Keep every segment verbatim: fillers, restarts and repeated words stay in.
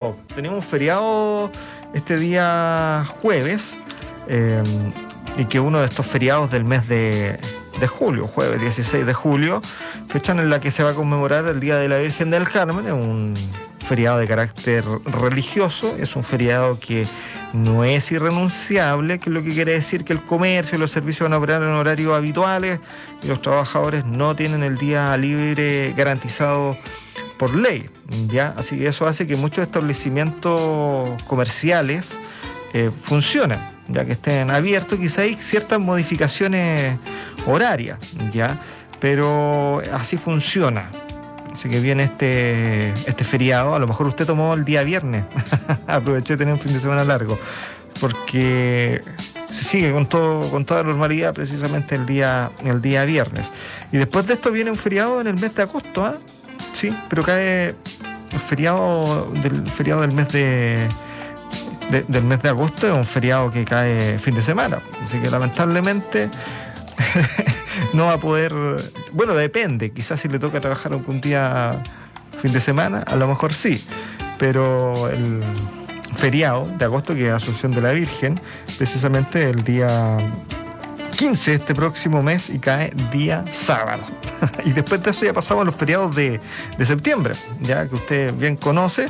feriado. Tenemos un feriado este día jueves, eh, y que uno de estos feriados del mes de, de julio, jueves dieciséis de julio, fecha en la que se va a conmemorar el Día de la Virgen del Carmen. Es un feriado de carácter religioso, es un feriado que no es irrenunciable, que es lo que quiere decir que el comercio y los servicios van a operar en horarios habituales y los trabajadores no tienen el día libre garantizado por ley, ¿ya? Así que eso hace que muchos establecimientos comerciales eh, funcionen, ya que estén abiertos. Quizá hay ciertas modificaciones horarias, ¿ya? Pero así funciona. Así que viene este, este feriado. A lo mejor usted tomó el día viernes. Aproveché de tener un fin de semana largo. Porque se sigue con todo, con toda normalidad precisamente el día, el día viernes. Y después de esto viene un feriado en el mes de agosto, ¿eh? Sí, pero cae el feriado del, feriado del mes de, de, del mes de agosto. Es un feriado que cae fin de semana. Así que lamentablemente no va a poder, bueno, depende, quizás si le toca trabajar algún día fin de semana, a lo mejor sí, pero el feriado de agosto, que es Asunción de la Virgen, precisamente el día quince de este próximo mes, y cae día sábado. Y después de eso ya pasamos a los feriados de, de septiembre, ya que usted bien conoce.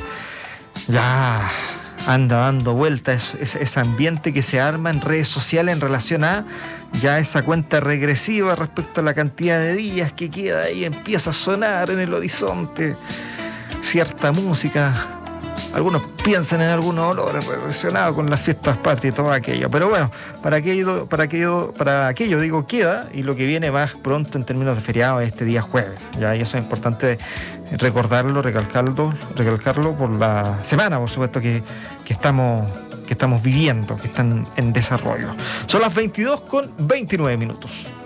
Ya anda dando vueltas ese, ese ambiente que se arma en redes sociales en relación a ya esa cuenta regresiva respecto a la cantidad de días que queda ahí. Empieza a sonar en el horizonte cierta música. Algunos piensan en algunos olores relacionados con las fiestas patrias y todo aquello. Pero bueno, para aquello, para aquello, para aquello digo, queda, y lo que viene más pronto en términos de feriado es este día jueves. Ya, y eso es importante recordarlo, recalcarlo, recalcarlo por la semana, por supuesto, que, que estamos, que estamos viviendo, que están en desarrollo. Son las veintidós con veintinueve minutos.